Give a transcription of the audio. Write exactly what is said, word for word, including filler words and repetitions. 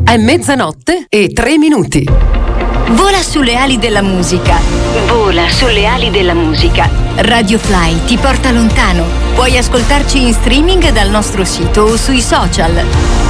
È mezzanotte e tre minuti. Vola sulle ali della musica. Vola sulle ali della musica. Radio Fly ti porta lontano. Puoi ascoltarci in streaming dal nostro sito o sui social.